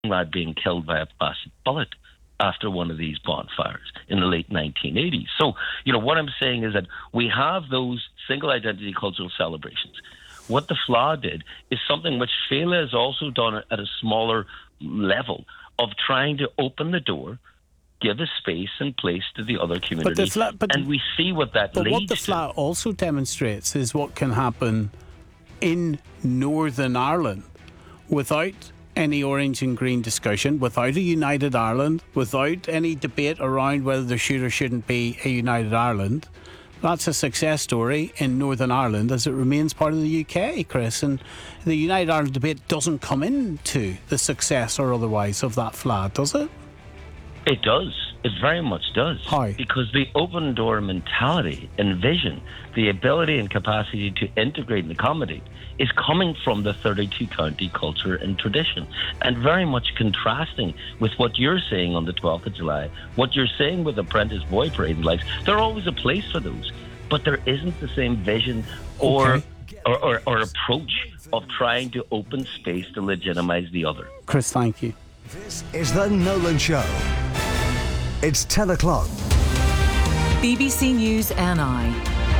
lad being killed by a plastic bullet after one of these bonfires in the late 1980s. So, what I'm saying is that we have those single identity cultural celebrations. What the FLA did is something which FELA has also done at a smaller level of trying to open the door, give a space and place to the other community, and we see what that leads to. But what the FLA also demonstrates is what can happen in Northern Ireland without any orange and green discussion, without a united Ireland, without any debate around whether there should or shouldn't be a united Ireland. That's a success story in Northern Ireland as it remains part of the UK, Chris. And the United Ireland debate doesn't come into the success or otherwise of that FLA, does it? It does. It very much does. How? Because the open door mentality and vision, the ability and capacity to integrate and accommodate, is coming from the 32 county culture and tradition, and very much contrasting with what you're saying on the 12th of July, what you're saying with Apprentice Boy Parade and likes. There's always a place for those, but there isn't the same vision or approach of trying to open space to legitimise the other. Chris, thank you. This is The Nolan Show. It's 10 o'clock. BBC News NI.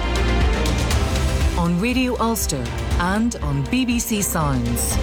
On Radio Ulster and on BBC Sounds.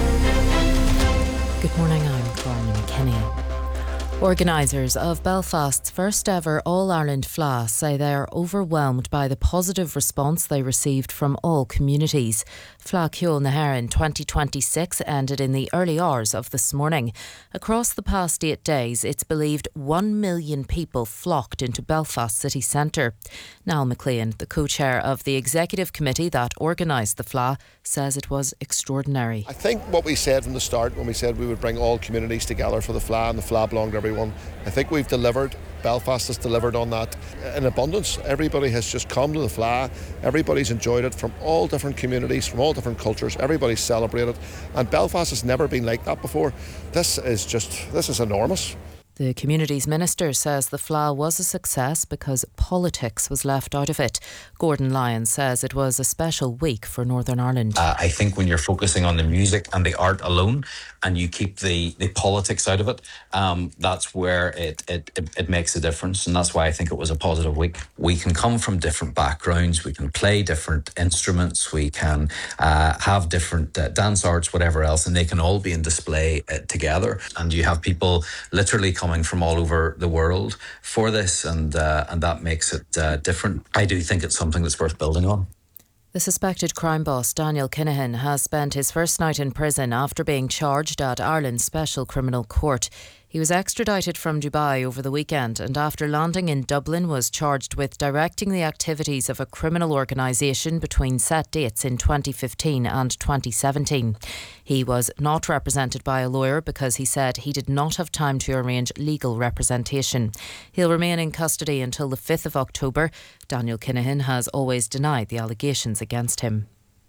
Good morning, I'm Clárna McKinney. Organisers of Belfast's first ever All-Ireland FLA say they are overwhelmed by the positive response they received from all communities. FLA Ceol na hÉireann 2026 ended in the early hours of this morning. Across the past 8 days, it's believed 1 million people flocked into Belfast city centre. Niall McLean, the co-chair of the executive committee that organised the FLA, says it was extraordinary. I think what we said from the start when we said we would bring all communities together for the FLA and the FLA belonged to everyone, I think we've delivered. Belfast has delivered on that in abundance. Everybody has just come to the FLA. Everybody's enjoyed it from all different communities, from all different cultures. Everybody's celebrated. And Belfast has never been like that before. This is enormous. The Communities Minister says the FLA was a success because politics was left out of it. Gordon Lyons says it was a special week for Northern Ireland. I think when you're focusing on the music and the art alone and you keep the politics out of it, that's where it makes a difference, and that's why I think it was a positive week. We can come from different backgrounds, we can play different instruments, we can have different dance arts, whatever else, and they can all be in display together. And you have people literally coming from all over the world for this, and that makes it different. I do think it's something that's worth building on. The suspected crime boss, Daniel Kinahan, has spent his first night in prison after being charged at Ireland's Special Criminal Court. He was extradited from Dubai over the weekend and after landing in Dublin was charged with directing the activities of a criminal organisation between set dates in 2015 and 2017. He was not represented by a lawyer because he said he did not have time to arrange legal representation. He'll remain in custody until the 5th of October. Daniel Kinahan has always denied the allegations against him.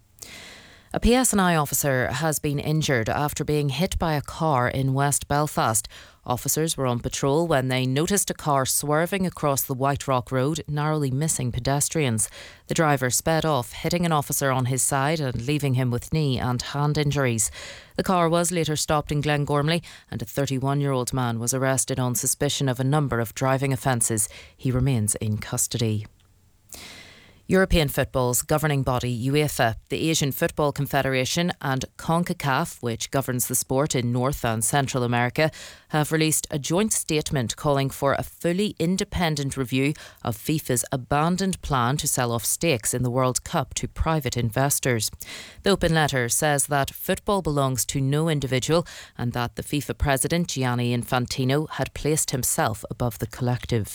A PSNI officer has been injured after being hit by a car in West Belfast. Officers were on patrol when they noticed a car swerving across the White Rock Road, narrowly missing pedestrians. The driver sped off, hitting an officer on his side and leaving him with knee and hand injuries. The car was later stopped in Glengormley and a 31-year-old man was arrested on suspicion of a number of driving offences. He remains in custody. European football's governing body, UEFA, the Asian Football Confederation and CONCACAF, which governs the sport in North and Central America, have released a joint statement calling for a fully independent review of FIFA's abandoned plan to sell off stakes in the World Cup to private investors. The open letter says that football belongs to no individual and that the FIFA president, Gianni Infantino, had placed himself above the collective.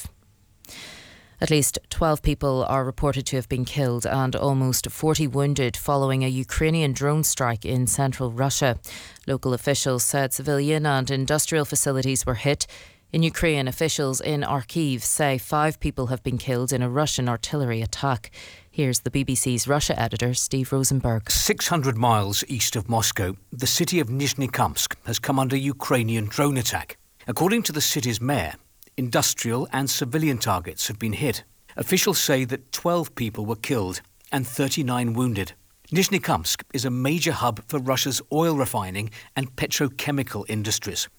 At least 12 people are reported to have been killed and almost 40 wounded following a Ukrainian drone strike in central Russia. Local officials said civilian and industrial facilities were hit. In Ukraine, officials in Kharkiv say 5 people have been killed in a Russian artillery attack. Here's the BBC's Russia editor, Steve Rosenberg. 600 miles east of Moscow, the city of Nizhnekamsk has come under Ukrainian drone attack. According to the city's mayor, industrial and civilian targets have been hit. Officials say that 12 people were killed and 39 wounded. Nizhny Kamsk is a major hub for Russia's oil refining and petrochemical industries.